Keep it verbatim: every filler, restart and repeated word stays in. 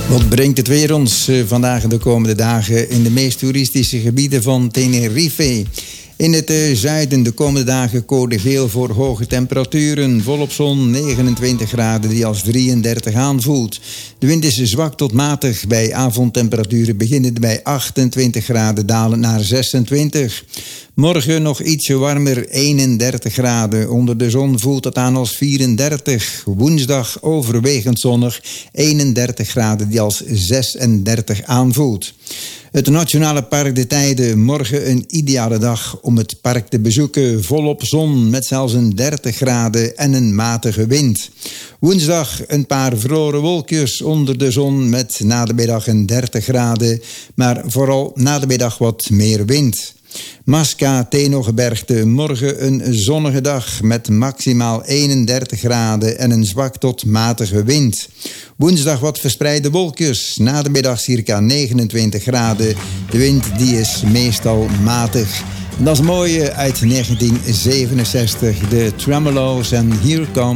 Wat brengt het weer ons vandaag en de komende dagen in de meest toeristische gebieden van Tenerife? In het zuiden de komende dagen code geel voor hoge temperaturen. Volop zon, negenentwintig graden die als drieëndertig aanvoelt. De wind is zwak tot matig. Bij avondtemperaturen beginnend bij achtentwintig graden, dalend naar zesentwintig. Morgen nog ietsje warmer, eenendertig graden. Onder de zon voelt het aan als vierendertig. Woensdag overwegend zonnig, eenendertig graden die als zesendertig aanvoelt. Het Nationale Park de Tijden, morgen een ideale dag om het park te bezoeken. Volop zon met zelfs een dertig graden en een matige wind. Woensdag een paar vrolijke wolkjes onder de zon met na de middag een dertig graden. Maar vooral na de middag wat meer wind. Masca, Tenogebergte, morgen een zonnige dag met maximaal eenendertig graden en een zwak tot matige wind. Woensdag wat verspreide wolkjes, na de middag circa negenentwintig graden. De wind die is meestal matig. En dat is mooi uit negentien zevenenzestig, de Tremolo's en Here Come